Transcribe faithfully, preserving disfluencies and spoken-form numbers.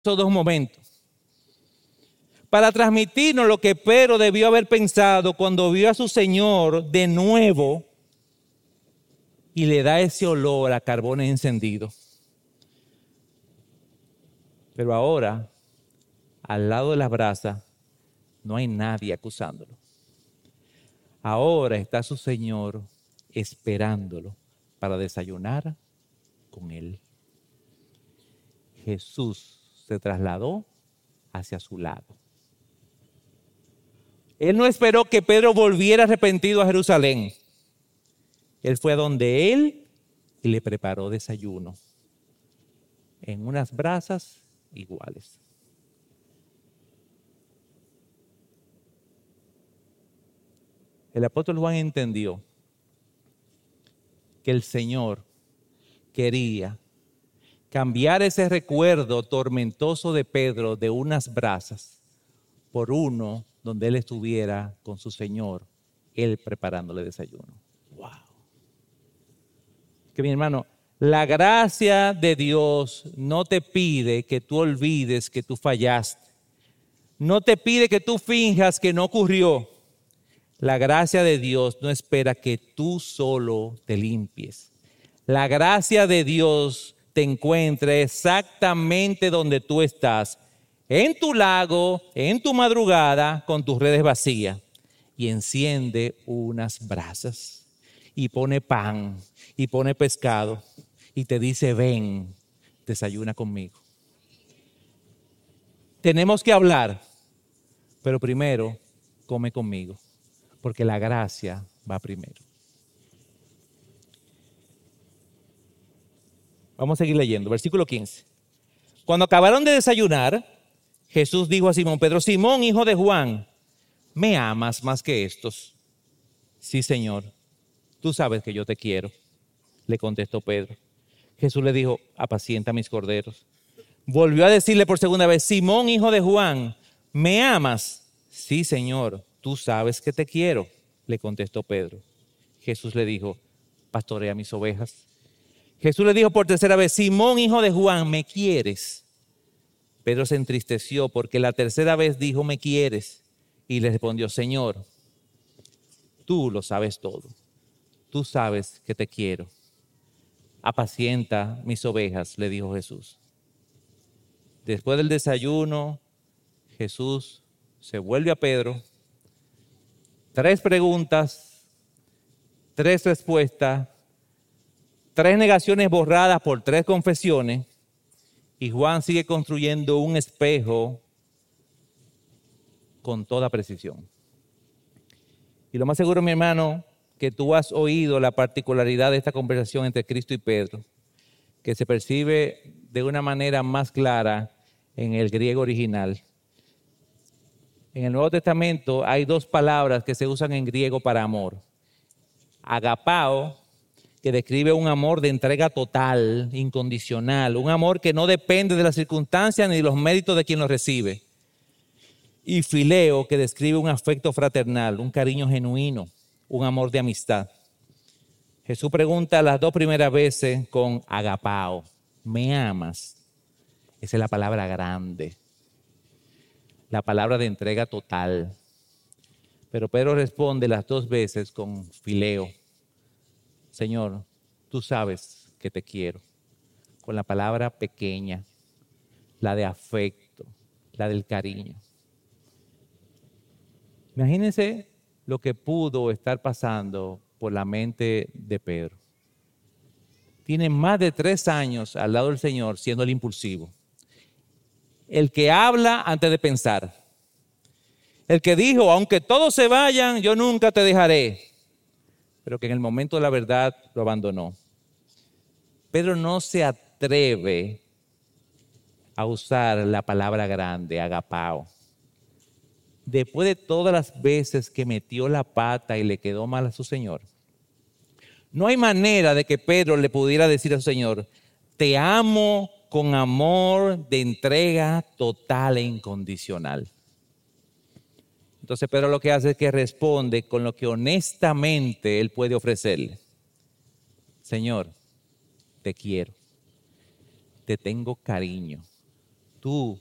esos dos momentos para transmitirnos lo que Pedro debió haber pensado cuando vio a su Señor de nuevo y le da ese olor a carbón encendido. Pero ahora, al lado de las brasas, no hay nadie acusándolo. Ahora está su Señor esperándolo para desayunar con él. Jesús se trasladó hacia su lado. Él no esperó que Pedro volviera arrepentido a Jerusalén. Él fue a donde él y le preparó desayuno en unas brasas iguales. El apóstol Juan entendió que el Señor quería cambiar ese recuerdo tormentoso de Pedro de unas brasas por uno donde él estuviera con su Señor, él preparándole desayuno. ¡Wow! Que mi hermano, la gracia de Dios no te pide que tú olvides que tú fallaste. No te pide que tú finjas que no ocurrió. La gracia de Dios no espera que tú solo te limpies. La gracia de Dios te encuentra exactamente donde tú estás, en tu lago, en tu madrugada, con tus redes vacías, y enciende unas brasas, y pone pan, y pone pescado, y te dice, ven, desayuna conmigo. Tenemos que hablar, pero primero, come conmigo, porque la gracia va primero. Vamos a seguir leyendo, versículo quince. Cuando acabaron de desayunar, Jesús dijo a Simón Pedro, Simón, hijo de Juan, ¿me amas más que estos? Sí, Señor, tú sabes que yo te quiero, le contestó Pedro. Jesús le dijo, apacienta mis corderos. Volvió a decirle por segunda vez, Simón, hijo de Juan, ¿me amas? Sí, Señor, tú sabes que te quiero, le contestó Pedro. Jesús le dijo, pastorea mis ovejas. Jesús le dijo por tercera vez, Simón, hijo de Juan, ¿me quieres? Pedro se entristeció porque la tercera vez dijo, ¿me quieres? Y le respondió, Señor, tú lo sabes todo. Tú sabes que te quiero. Apacienta mis ovejas, le dijo Jesús. Después del desayuno, Jesús se vuelve a Pedro. Tres preguntas, tres respuestas, tres negaciones borradas por tres confesiones. Y Juan sigue construyendo un espejo con toda precisión. Y lo más seguro, mi hermano, que tú has oído la particularidad de esta conversación entre Cristo y Pedro, que se percibe de una manera más clara en el griego original. En el Nuevo Testamento hay dos palabras que se usan en griego para amor. Agapao, que describe un amor de entrega total, incondicional, un amor que no depende de las circunstancias ni de los méritos de quien lo recibe. Y fileo, que describe un afecto fraternal, un cariño genuino, un amor de amistad. Jesús pregunta las dos primeras veces con agapao, ¿me amas? Esa es la palabra grande, la palabra de entrega total. Pero Pedro responde las dos veces con fileo. Señor, tú sabes que te quiero, con la palabra pequeña, la de afecto, la del cariño. Imagínense lo que pudo estar pasando por la mente de Pedro. Tiene más de tres años al lado del Señor siendo el impulsivo, el que habla antes de pensar, el que dijo, aunque todos se vayan, yo nunca te dejaré. Pero que en el momento de la verdad lo abandonó. Pedro no se atreve a usar la palabra grande, agapao. Después de todas las veces que metió la pata y le quedó mal a su Señor, no hay manera de que Pedro le pudiera decir a su Señor, te amo con amor de entrega total e incondicional. Entonces Pedro lo que hace es que responde con lo que honestamente él puede ofrecerle. Señor, te quiero, te tengo cariño, tú